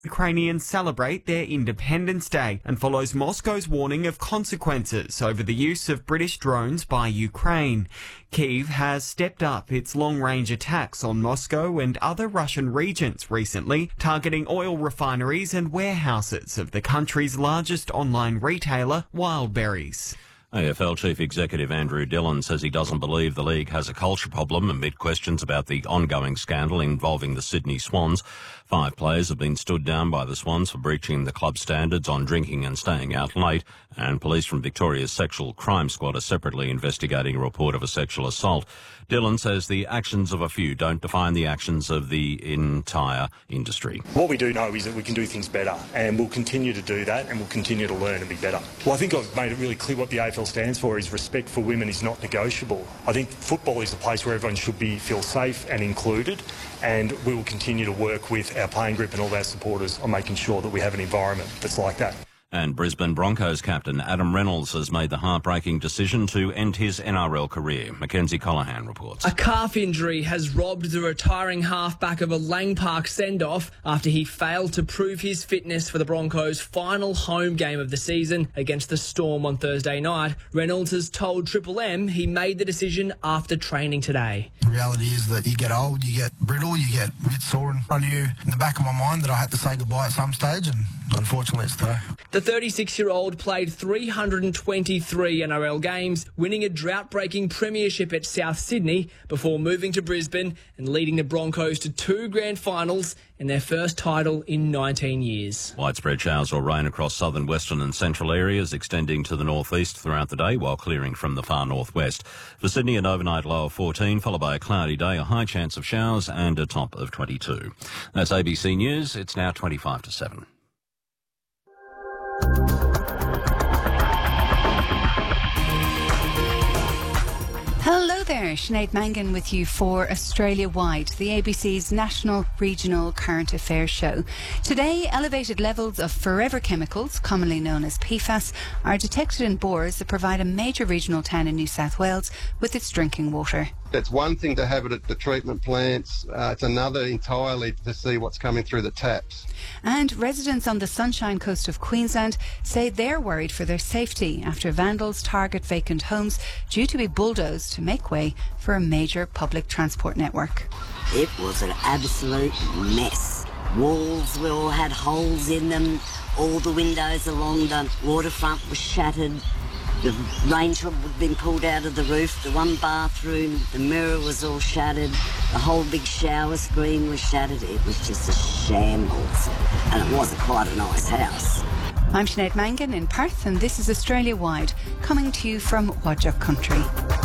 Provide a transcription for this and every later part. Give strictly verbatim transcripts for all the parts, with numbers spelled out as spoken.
Ukrainians celebrate their Independence Day and follows Moscow's warning of consequences over the use of British drones by Ukraine. Kyiv has stepped up its long-range attacks on Moscow and other Russian regions recently, targeting oil refineries and warehouses of the country's largest online retailer, Wildberries. A F L Chief Executive Andrew Dillon says he doesn't believe the league has a culture problem amid questions about the ongoing scandal involving the Sydney Swans. Five players have been stood down by the Swans for breaching the club standards on drinking and staying out late, and police from Victoria's Sexual Crime Squad are separately investigating a report of a sexual assault. Dillon says the actions of a few don't define the actions of the entire industry. What we do know is that we can do things better, and we'll continue to do that, and we'll continue to learn and be better. Well, I think I've made it really clear what the A F L stands for is respect for women is not negotiable. I think football is a place where everyone should be feel safe and included, and we will continue to work with our playing group and all our supporters on making sure that we have an environment that's like that. And Brisbane Broncos captain Adam Reynolds has made the heartbreaking decision to end his N R L career. Mackenzie Colohan reports. A calf injury has robbed the retiring halfback of a Lang Park send-off after he failed to prove his fitness for the Broncos' final home game of the season against the Storm on Thursday night. Reynolds has told Triple M he made the decision after training today. The reality is that you get old, you get brittle, you get a bit sore. I knew in the back of my mind that I had to say goodbye at some stage, and unfortunately it's today. The thirty-six-year-old played three hundred twenty-three N R L games, winning a drought-breaking premiership at South Sydney before moving to Brisbane and leading the Broncos to two grand finals and their first title in nineteen years. Widespread showers or rain across southern, western and central areas, extending to the northeast throughout the day while clearing from the far northwest. For Sydney, an overnight low of fourteen, followed by a cloudy day, a high chance of showers and a top of twenty-two. That's A B C News. It's now twenty-five to seven. Hello there, Sinead Mangan with you for Australia Wide, the A B C's national regional current affairs show. Today, elevated levels of forever chemicals, commonly known as P FAS, are detected in bores that provide a major regional town in New South Wales with its drinking water. It's one thing to have it at the treatment plants, uh, it's another entirely to see what's coming through the taps. And residents on the Sunshine Coast of Queensland say they're worried for their safety after vandals target vacant homes due to be bulldozed to make way for a major public transport network. It was an absolute mess. Walls we all had holes in them, all the windows along the waterfront were shattered. The rain tub had been pulled out of the roof, the one bathroom, the mirror was all shattered, the whole big shower screen was shattered. It was just a shambles, and it wasn't quite a nice house. I'm Sinead Mangan in Perth, and this is Australia Wide, coming to you from Wadjuk Country.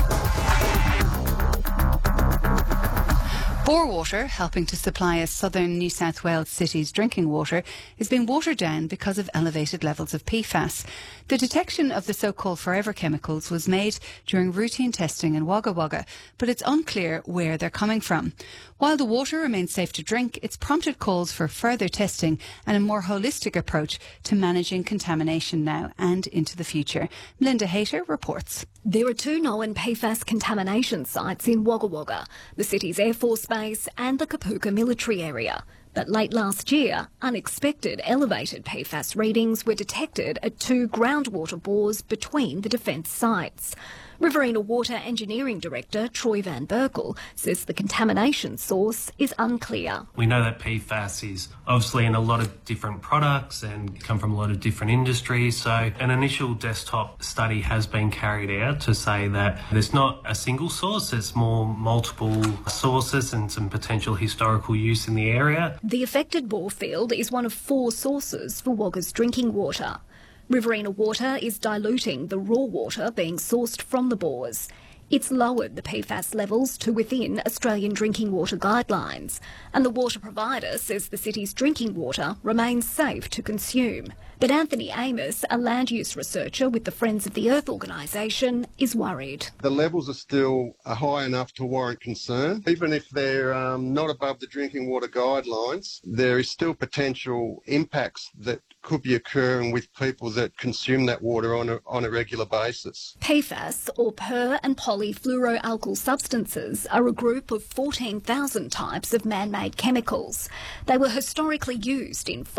Bore water, helping to supply a southern New South Wales city's drinking water, is being watered down because of elevated levels of P FAS. The detection of the so-called forever chemicals was made during routine testing in Wagga Wagga, but it's unclear where they're coming from. While the water remains safe to drink, it's prompted calls for further testing and a more holistic approach to managing contamination now and into the future. Melinda Hayter reports. There are two known P FAS contamination sites in Wagga Wagga, the city's Air Force Base and the Kapooka military area. But late last year, unexpected elevated P FAS readings were detected at two groundwater bores between the defence sites. Riverina Water Engineering Director Troy Van Berkel says the contamination source is unclear. We know that P FAS is obviously in a lot of different products and come from a lot of different industries. So an initial desktop study has been carried out to say that there's not a single source, it's more multiple sources and some potential historical use in the area. The affected bore field is one of four sources for Wagga's drinking water. Riverina Water is diluting the raw water being sourced from the bores. It's lowered the P FAS levels to within Australian drinking water guidelines, and the water provider says the city's drinking water remains safe to consume. But Anthony Amos, a land use researcher with the Friends of the Earth organisation, is worried. The levels are still uh, high enough to warrant concern. Even if they're um, not above the drinking water guidelines, there is still potential impacts that could be occurring with people that consume that water on a, on a regular basis. P FAS, or per- and polyfluoroalkyl substances, are a group of fourteen thousand types of man-made chemicals. They were historically used in